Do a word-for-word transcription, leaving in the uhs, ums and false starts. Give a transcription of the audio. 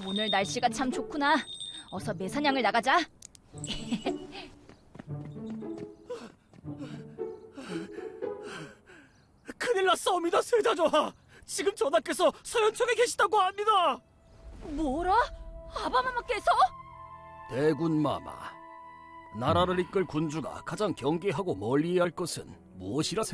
오늘 날씨가 참 좋구나. 어서 매사냥을 나가자. 큰일 났사옵니다, 세자저하. 지금 전하께서 서현청에 계시다고 합니다. 뭐라? 아바마마께서? 대군마마, 나라를 이끌 군주가 가장 경계하고 멀리해야 할 것은 무엇이라